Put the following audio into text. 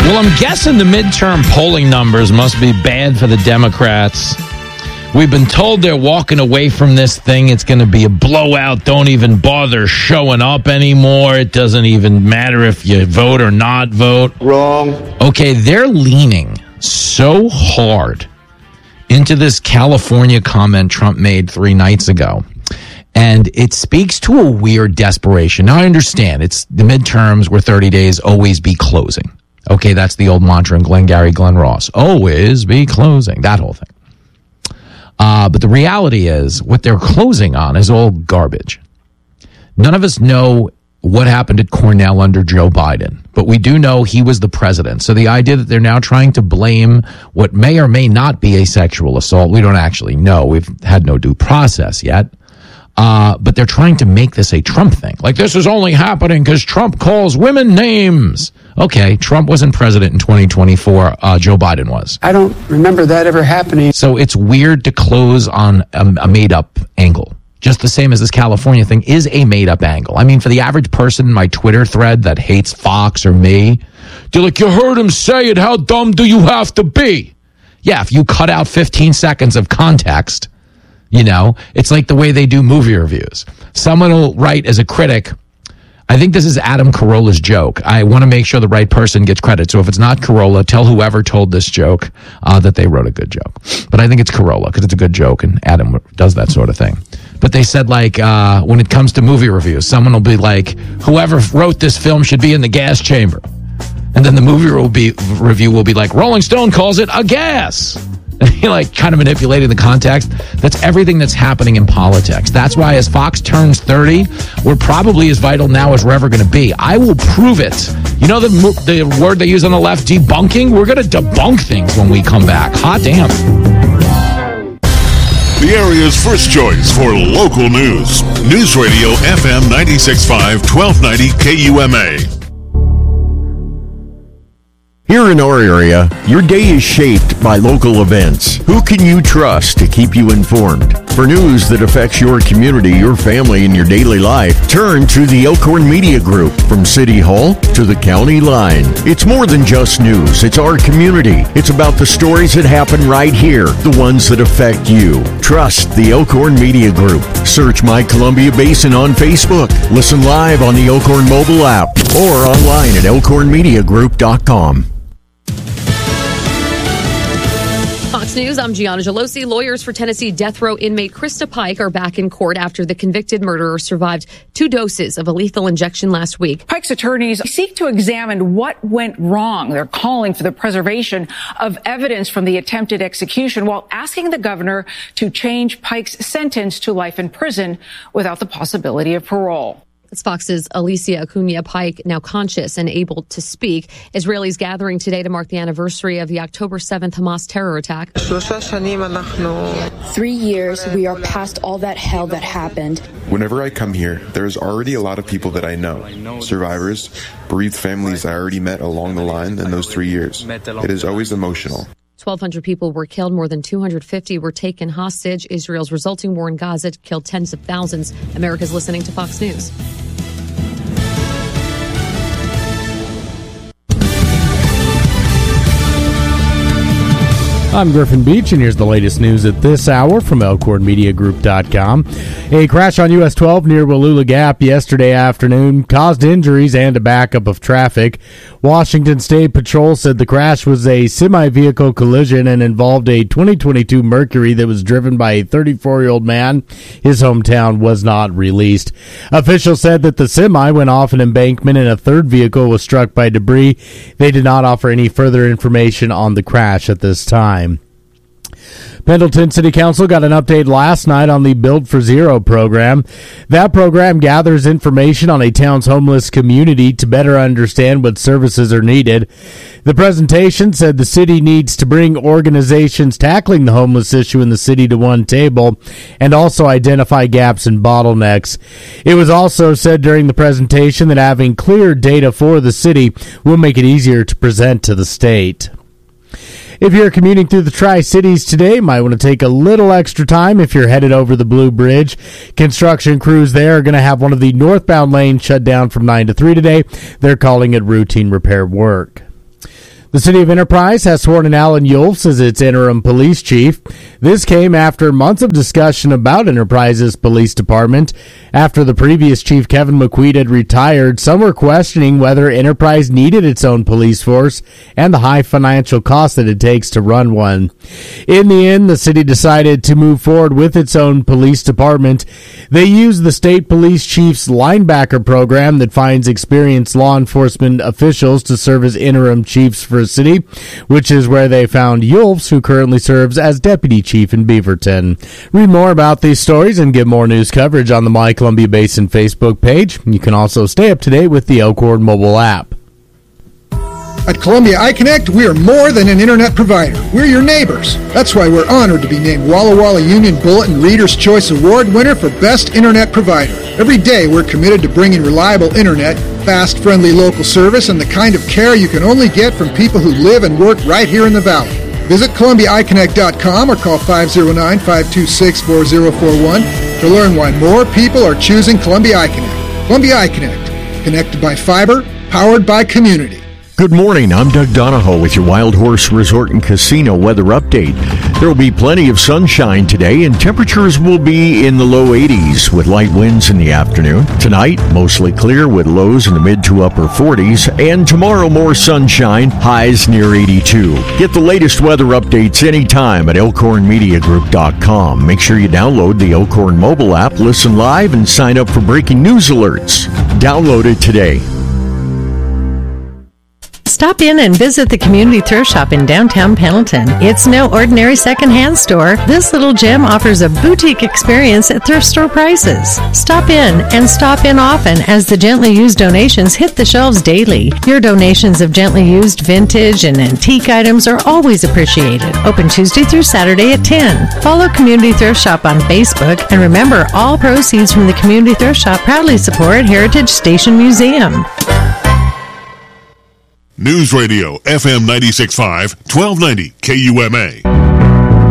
Well, I'm guessing the midterm polling numbers must be bad for the Democrats. We've been told they're walking away from this thing. It's going to be a blowout. Don't even bother showing up anymore. It doesn't even matter if you vote or not vote. Wrong. Okay, they're leaning so hard into this California comment Trump made 3 nights ago. And it speaks to a weird desperation. Now, I understand it's the midterms where 30 days always be closing. Okay, that's the old mantra in Glengarry Glen Ross. Always be closing. That whole thing. But the reality is what they're closing on is all garbage. None of us know what happened at Cornell under Joe Biden, but we do know he was the president. So the idea that they're now trying to blame what may or may not be a sexual assault, we don't actually know. We've had no due process yet. But they're trying to make this a Trump thing. Like, this is only happening because Trump calls women names. Okay, Trump wasn't president in 2024. Joe Biden was. I don't remember that ever happening. So it's weird to close on a made-up angle. Just the same as this California thing is a made-up angle. I mean, for the average person in my Twitter thread that hates Fox or me, they're like, you heard him say it. How dumb do you have to be? Yeah, if you cut out 15 seconds of context, you know, it's like the way they do movie reviews. Someone will write as a critic, I think this is Adam Carolla's joke. I want to make sure the right person gets credit. So if it's not Carolla, tell whoever told this joke that they wrote a good joke. But I think it's Carolla because it's a good joke, and Adam does that sort of thing. But they said, like, when it comes to movie reviews, someone will be like, whoever wrote this film should be in the gas chamber. And then the movie review will be like, Rolling Stone calls it a gas. Like, kind of manipulating the context. That's everything that's happening in politics. That's why as Fox turns 30, we're probably as vital now as we're ever going to be. I will prove it. You know the word they use on the left, debunking? We're going to debunk things when we come back. Hot damn. The area's first choice for local news. News Radio FM 96.5, 1290 KUMA. Here in our area, your day is shaped by local events. Who can you trust to keep you informed? For news that affects your community, your family, and your daily life, turn to the Elkhorn Media Group. From City Hall to the county line. It's more than just news. It's our community. It's about the stories that happen right here, the ones that affect you. Trust the Elkhorn Media Group. Search My Columbia Basin on Facebook. Listen live on the Elkhorn mobile app or online at elkhornmediagroup.com. Fox News, I'm Gianna Gelosi. Lawyers for Tennessee death row inmate Krista Pike are back in court after the convicted murderer survived 2 doses of a lethal injection last week. Pike's attorneys seek to examine what went wrong. They're calling for the preservation of evidence from the attempted execution while asking the governor to change Pike's sentence to life in prison without the possibility of parole. It's Fox's Alicia Acuna Pike, now conscious and able to speak. Israelis gathering today to mark the anniversary of the October 7th Hamas terror attack. 3 years, we are past all that hell that happened. Whenever I come here, there's already a lot of people that I know. Survivors, bereaved families I already met along the line in those 3 years. It is always emotional. 1,200 people were killed. More than 250 were taken hostage. Israel's resulting war in Gaza killed tens of thousands. America's listening to Fox News. I'm Griffin Beach, and here's the latest news at this hour from ElkhornMediaGroup.com. A crash on US 12 near Wallula Gap yesterday afternoon caused injuries and a backup of traffic. Washington State Patrol said the crash was a semi-vehicle collision and involved a 2022 Mercury that was driven by a 34-year-old man. His hometown was not released. Officials said that the semi went off an embankment and a third vehicle was struck by debris. They did not offer any further information on the crash at this time. Pendleton City Council got an update last night on the Build for Zero program. That program gathers information on a town's homeless community to better understand what services are needed. The presentation said the city needs to bring organizations tackling the homeless issue in the city to one table and also identify gaps and bottlenecks. It was also said during the presentation that having clear data for the city will make it easier to present to the state. If you're commuting through the Tri-Cities today, you might want to take a little extra time if you're headed over the Blue Bridge. Construction crews there are going to have one of the northbound lanes shut down from 9 to 3 today. They're calling it routine repair work. The City of Enterprise has sworn in Alan Yulfs as its interim police chief. This came after months of discussion about Enterprise's police department. After the previous chief, Kevin McQueen, had retired, some were questioning whether Enterprise needed its own police force and the high financial cost that it takes to run one. In the end, the city decided to move forward with its own police department. They used the state police chief's linebacker program that finds experienced law enforcement officials to serve as interim chiefs for city, which is where they found Yulfs, who currently serves as deputy chief in Beaverton. Read more about these stories and get more news coverage on the My Columbia Basin Facebook page. You can also stay up to date with the Elkhorn mobile app. At Columbia iConnect, we are more than an internet provider. We're your neighbors. That's why we're honored to be named Walla Walla Union Bulletin Reader's Choice Award winner for Best Internet Provider. Every day, we're committed to bringing reliable internet, fast, friendly local service, and the kind of care you can only get from people who live and work right here in the Valley. Visit ColumbiaIConnect.com or call 509-526-4041 to learn why more people are choosing Columbia iConnect. Columbia iConnect, connected by fiber, powered by community. Good morning, I'm Doug Donahoe with your Wild Horse Resort and Casino weather update. There will be plenty of sunshine today and temperatures will be in the low 80s with light winds in the afternoon. Tonight, mostly clear with lows in the mid to upper 40s, and tomorrow more sunshine, highs near 82. Get the latest weather updates anytime at elkhornmediagroup.com. Make sure you download the Elkhorn mobile app, listen live, and sign up for breaking news alerts. Download it today. Stop in and visit the Community Thrift Shop in downtown Pendleton. It's no ordinary secondhand store. This little gem offers a boutique experience at thrift store prices. Stop in and stop in often as the gently used donations hit the shelves daily. Your donations of gently used vintage and antique items are always appreciated. Open Tuesday through Saturday at 10. Follow Community Thrift Shop on Facebook, and remember, all proceeds from the Community Thrift Shop proudly support Heritage Station Museum. News Radio FM 96.5, 1290 KUMA.